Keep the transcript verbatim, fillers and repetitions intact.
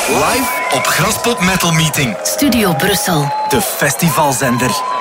Live op Graspop Metal Meeting. Studio Brussel. De festivalzender.